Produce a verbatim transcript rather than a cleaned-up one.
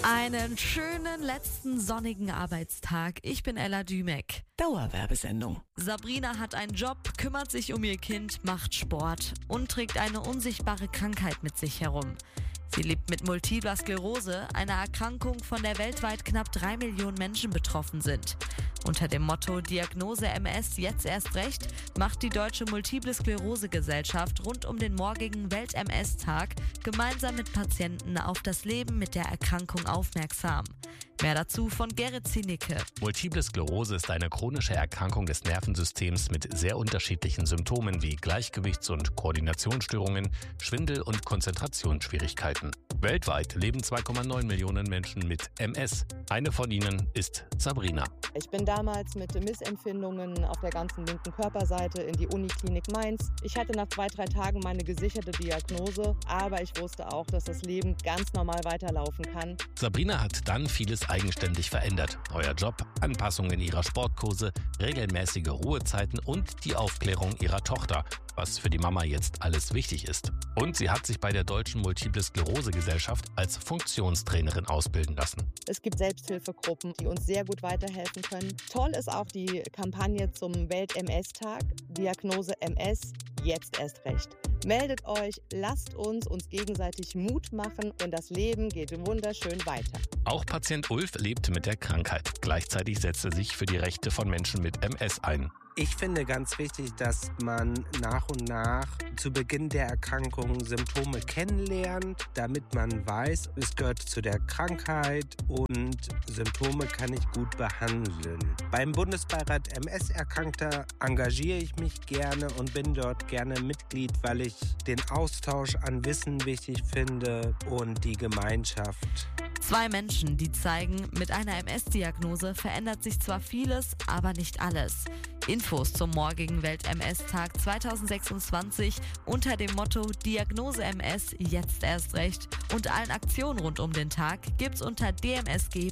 Einen schönen letzten sonnigen Arbeitstag. Ich bin Ella Dümek. Dauerwerbesendung. Sabrina hat einen Job, kümmert sich um ihr Kind, macht Sport und trägt eine unsichtbare Krankheit mit sich herum. Sie lebt mit Multipler Sklerose, einer Erkrankung, von der weltweit knapp drei Millionen Menschen betroffen sind. Unter dem Motto Diagnose M S jetzt erst recht macht die Deutsche Multiple Sklerose Gesellschaft rund um den morgigen Welt-M S-Tag gemeinsam mit Patienten auf das Leben mit der Erkrankung aufmerksam. Mehr dazu von Gerrit Zinicke. Multiple Sklerose ist eine chronische Erkrankung des Nervensystems mit sehr unterschiedlichen Symptomen wie Gleichgewichts- und Koordinationsstörungen, Schwindel und Konzentrationsschwierigkeiten. Weltweit leben zwei Komma neun Millionen Menschen mit M S. Eine von ihnen ist Sabrina. Ich bin damals mit Missempfindungen auf der ganzen linken Körperseite in die Uniklinik Mainz. Ich hatte nach zwei, drei Tagen meine gesicherte Diagnose, aber ich wusste auch, dass das Leben ganz normal weiterlaufen kann. Sabrina hat dann vieles eigenständig verändert. Neuer Job, Anpassungen ihrer Sportkurse, regelmäßige Ruhezeiten und die Aufklärung ihrer Tochter, was für die Mama jetzt alles wichtig ist. Und sie hat sich bei der Deutschen Multiple Sklerose Gesellschaft als Funktionstrainerin ausbilden lassen. Es gibt Selbsthilfegruppen, die uns sehr gut weiterhelfen können. Toll ist auch die Kampagne zum Welt-M S-Tag. Diagnose M S, jetzt erst recht. Meldet euch, lasst uns uns gegenseitig Mut machen, denn das Leben geht wunderschön weiter. Auch Patient Ulf lebt mit der Krankheit. Gleichzeitig setzt er sich für die Rechte von Menschen mit M S ein. Ich finde ganz wichtig, dass man nach und nach zu Beginn der Erkrankung Symptome kennenlernt, damit man weiß, es gehört zu der Krankheit und Symptome kann ich gut behandeln. Beim Bundesbeirat M S-Erkrankter engagiere ich mich gerne und bin dort gerne Mitglied, weil ich den Austausch an Wissen wichtig finde und die Gemeinschaft. Zwei Menschen, die zeigen, mit einer M S-Diagnose verändert sich zwar vieles, aber nicht alles. Infos zum morgigen Welt-M S-Tag zweitausendsechsundzwanzig unter dem Motto Diagnose M S jetzt erst recht und allen Aktionen rund um den Tag gibt's unter d m s g